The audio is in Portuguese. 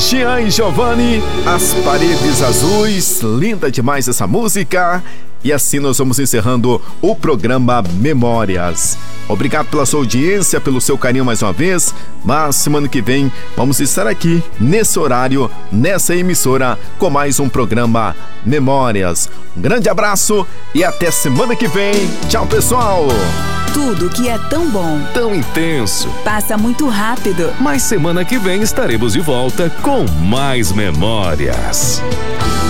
Jean e Giovanni, As Paredes Azuis, linda demais essa música. E assim nós vamos encerrando o programa Memórias. Obrigado pela sua audiência, pelo seu carinho mais uma vez. Mas semana que vem vamos estar aqui nesse horário, nessa emissora, com mais um programa Memórias. Um grande abraço e até semana que vem. Tchau, pessoal! Tudo que é tão bom, tão intenso, passa muito rápido. Mas semana que vem estaremos de volta com mais memórias.